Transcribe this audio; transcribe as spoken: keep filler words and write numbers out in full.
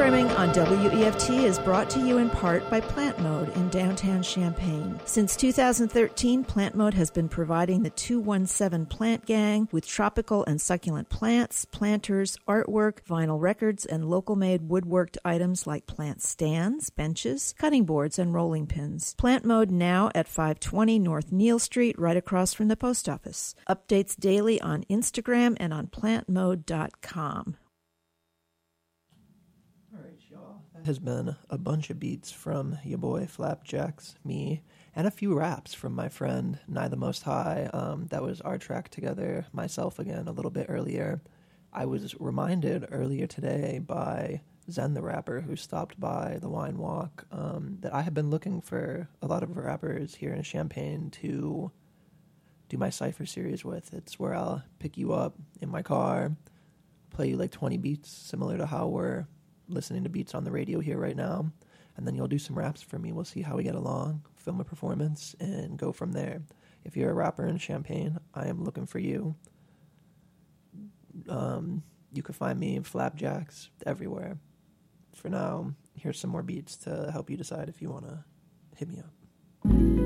Programming on W E F T is brought to you in part by Plant Mode in downtown Champaign. Since two thousand thirteen, Plant Mode has been providing the two one seven Plant Gang with tropical and succulent plants, planters, artwork, vinyl records, and local-made woodworked items like plant stands, benches, cutting boards, and rolling pins. Plant Mode now at five twenty North Neal Street, right across from the post office. Updates daily on Instagram and on plant mode dot com. Has been a bunch of beats from your boy Flapjacks, me, and a few raps from my friend Nye the Most High. Um, that was our track together, myself again, a little bit earlier. I was reminded earlier today by Zen the Rapper, who stopped by the Wine Walk, um, that I have been looking for a lot of rappers here in Champaign to do my Cypher series with. It's where I'll pick you up in my car, play you like twenty beats, similar to how we're listening to beats on the radio here right now, and then you'll do some raps for me. We'll see how we get along, film a performance, and go from there. If you're a rapper in Champaign, I am looking for you. Um, you can find me in Flapjacks everywhere. For now, here's some more beats to help you decide if you want to hit me up.